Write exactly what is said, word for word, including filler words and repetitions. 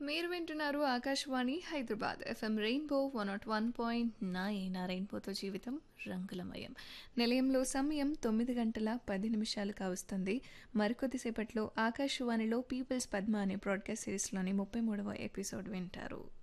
మీరు వింటున్నారు Akashvani Hyderabad FM rainbow one not one point nine ఆ రెయిన్బోతో జీవితం రంగులమయం. నిలయంలో సమయం తొమ్మిది గంటల పది నిమిషాలు కావస్తుంది. మరికొద్దిసేపట్లో ఆకాశవాణిలో పీపుల్స్ పద్మ అనే బ్రాడ్కాస్ట్ సిరీస్లోని ముప్పై మూడవ ఎపిసోడ్ వింటారు.